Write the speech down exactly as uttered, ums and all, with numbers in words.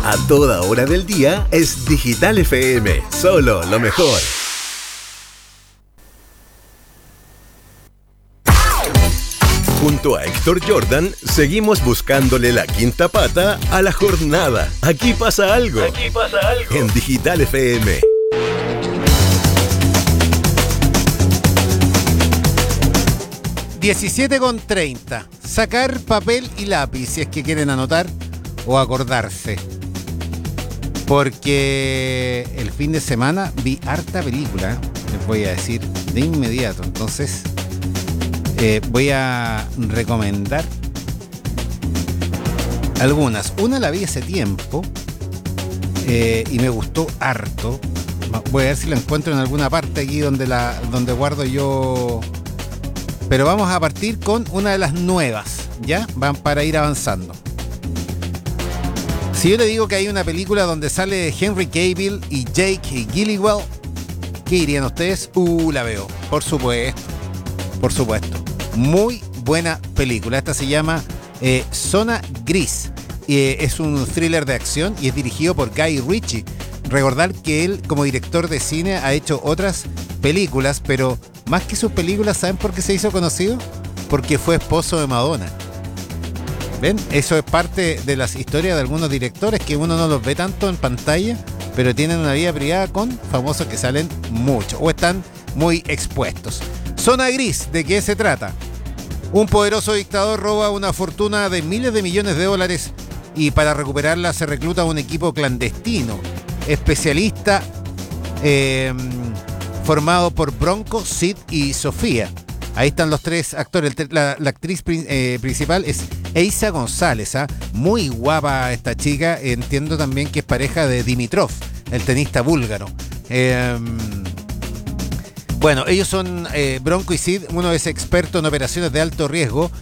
A toda hora del día es Digital F M, solo lo mejor. Junto a Héctor Jordan, seguimos buscándole la quinta pata a la jornada. Aquí pasa algo. Aquí pasa algo. En Digital F M. diecisiete con treinta. Sacar papel y lápiz si es que quieren anotar o acordarse. Porque el fin de semana vi harta película, les voy a decir de inmediato. Entonces, eh, voy a recomendar algunas. Una la vi hace tiempo eh, y me gustó harto. Voy a ver si la encuentro en alguna parte aquí donde, la, donde guardo yo. Pero vamos a partir con una de las nuevas, ¿ya? Van para ir avanzando. Si yo le digo que hay una película donde sale Henry Cavill y Jake Gyllenhaal, ¿qué dirían ustedes? Uh, la veo, por supuesto, por supuesto. Muy buena película. Esta se llama eh, Zona Gris. Eh, es un thriller de acción y es dirigido por Guy Ritchie. Recordar que él, como director de cine, ha hecho otras películas, pero más que sus películas, ¿saben por qué se hizo conocido? Porque fue esposo de Madonna. ¿Ven? Eso es parte de las historias de algunos directores que uno no los ve tanto en pantalla, pero tienen una vida privada con famosos que salen mucho o están muy expuestos. Zona Gris, ¿de qué se trata? Un poderoso dictador roba una fortuna de miles de millones de dólares y para recuperarla se recluta un equipo clandestino, especialista, eh, formado por Bronco, Sid y Sofía. Ahí están los tres actores. La, la actriz eh, principal es Eiza González, ¿eh? Muy guapa esta chica. Entiendo también que es pareja de Dimitrov, el tenista búlgaro. Eh, bueno, ellos son eh, Bronco y Sid. Uno es experto en operaciones de alto riesgo